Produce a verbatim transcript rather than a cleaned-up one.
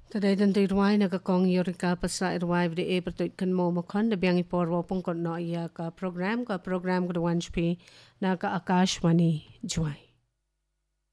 Today dan tu irwai na ka kong yorika pasa irwai vde e bertuit kan mo makon de biang ipor wapong kon no iya ka program ka program ka wanchpi na ka Akashwani Jwai.